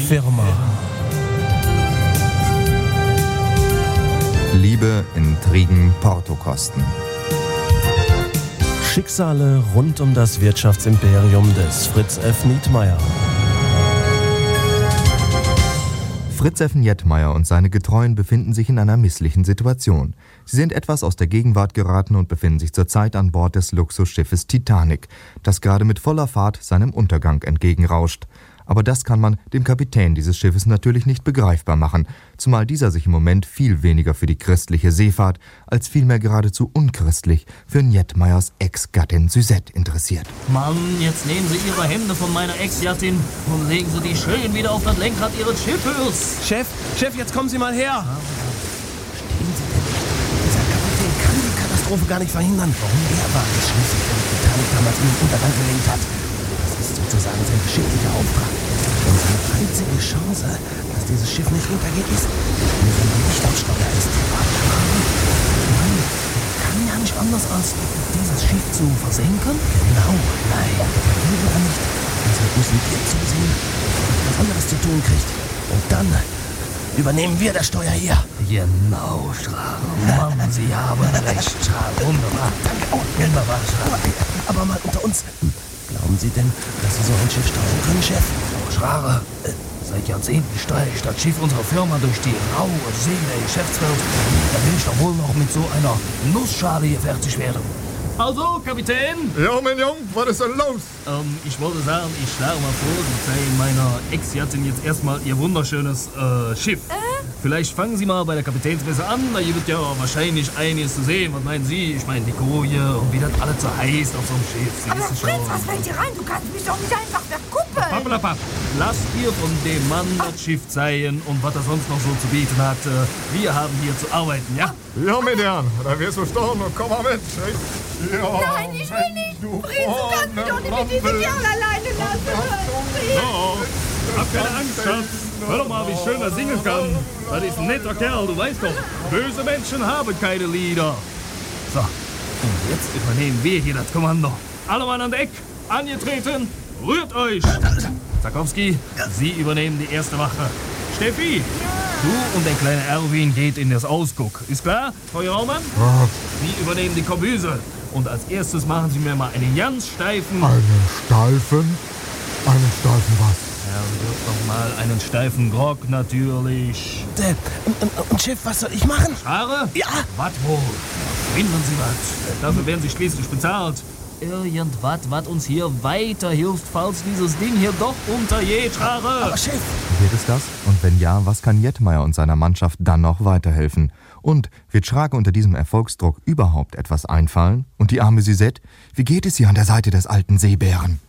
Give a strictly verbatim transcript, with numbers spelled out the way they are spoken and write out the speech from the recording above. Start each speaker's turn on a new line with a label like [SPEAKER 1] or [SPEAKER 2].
[SPEAKER 1] Firma.
[SPEAKER 2] Liebe, Intrigen, Portokosten.
[SPEAKER 1] Schicksale rund um das Wirtschaftsimperium des Fritz F. Nietmeyer.
[SPEAKER 2] Fritz F. Nietmeyer und seine Getreuen befinden sich in einer misslichen Situation. Sie sind etwas aus der Gegenwart geraten und befinden sich zurzeit an Bord des Luxusschiffes Titanic, das gerade mit voller Fahrt seinem Untergang entgegenrauscht. Aber das kann man dem Kapitän dieses Schiffes natürlich nicht begreifbar machen, zumal dieser sich im Moment viel weniger für die christliche Seefahrt als vielmehr geradezu unchristlich für Nietmeyers Ex-Gattin Suzette interessiert.
[SPEAKER 3] Mann, jetzt nehmen Sie Ihre Hände von meiner Ex-Gattin und legen Sie die schön wieder auf das Lenkrad Ihres Schiffes.
[SPEAKER 1] Chef, Chef, jetzt kommen Sie mal her.
[SPEAKER 4] Verstehen Sie denn nicht? Dieser Kapitän kann die Katastrophe gar nicht verhindern. Warum er war es schließlich, der die Titanic damals in den Untergang gelenkt hat. Das ist sozusagen sein geschicklicher Auftrag. Und seine einzige Chance, dass dieses Schiff nicht untergeht, ist, wenn man nicht am Steuer ist. Mann, kann ja nicht anders, als dieses Schiff zu versenken. Genau, nein, das will er nicht. Deshalb müssen wir zusehen, dass er was anderes zu tun kriegt. Und dann übernehmen wir das Steuer hier.
[SPEAKER 3] Genau, Schrager. Mann, Sie haben recht, Schrager. Wunderbar.
[SPEAKER 4] Danke. Oh,
[SPEAKER 3] Wunderbar, Schrager.
[SPEAKER 4] Aber, aber mal unter uns. Glauben Sie denn, dass Sie so ein Schiff steuern können, Chef?
[SPEAKER 3] Oh, Schrager. Äh, seit Jahrzehnten steuere ich das Schiff unserer Firma durch die raue See der Geschäftswelt. Da will ich doch wohl noch mit so einer Nussschale hier fertig werden. Also, Kapitän?
[SPEAKER 5] Ja, mein Junge, was ist denn los?
[SPEAKER 3] Ähm, ich wollte sagen, ich schlage mal vor, Sie zeigen meiner Ex-Gattin jetzt erstmal ihr wunderschönes äh, Schiff. Äh? Vielleicht fangen Sie mal bei der Kapitänsmesse an, da gibt ja wahrscheinlich einiges zu sehen. Was meinen Sie? Ich meine, die Koje und wie das alles so heißt auf so einem Schiff. Sie
[SPEAKER 6] Aber
[SPEAKER 3] wissen
[SPEAKER 6] Fritz,
[SPEAKER 3] schon.
[SPEAKER 6] was fällt dir rein? Du kannst mich doch nicht einfach verkuppeln.
[SPEAKER 3] Pappelapapp, lasst ihr von dem Mann das Schiff zeigen und was er sonst noch so zu bieten hat. Wir haben hier zu arbeiten, ja?
[SPEAKER 5] Ja, meine Herren, da wirst du staunen. Komm mal mit. Ja,
[SPEAKER 6] Nein, ich will nicht.
[SPEAKER 5] du
[SPEAKER 6] Fritz, du kannst mich doch nicht mit diesem Kerl alleine lassen.
[SPEAKER 3] So, hab keine Angst, Schatz. Hör doch mal, wie schön er singen kann. Das ist ein netter Kerl, du weißt doch. Böse Menschen haben keine Lieder. So, und jetzt übernehmen wir hier das Kommando. Alle Mann an Deck, angetreten, rührt euch. Zakowski, Sie übernehmen die erste Wache. Steffi, du und der kleine Erwin geht in das Ausguck. Ist klar, Feuermann?
[SPEAKER 5] Ja.
[SPEAKER 3] Sie übernehmen die Kombüse. Und als erstes machen Sie mir mal einen ganz steifen...
[SPEAKER 5] Einen steifen? Einen steifen was?
[SPEAKER 3] Ja, wird doch mal einen steifen Grog, natürlich.
[SPEAKER 4] Äh, und, und Chef, was soll ich machen?
[SPEAKER 3] Haare?
[SPEAKER 4] Ja.
[SPEAKER 3] Was wohl? Finden Sie was. Dafür werden Sie schließlich bezahlt. Irgendwas, was uns hier weiterhilft, falls dieses Ding hier doch untergeht, Haare.
[SPEAKER 4] Aber Chef...
[SPEAKER 2] Wird es das? Und wenn ja, was kann Nietmeyer und seiner Mannschaft dann noch weiterhelfen? Und wird Schrage unter diesem Erfolgsdruck überhaupt etwas einfallen? Und die arme Suzette? Wie geht es ihr an der Seite des alten Seebären?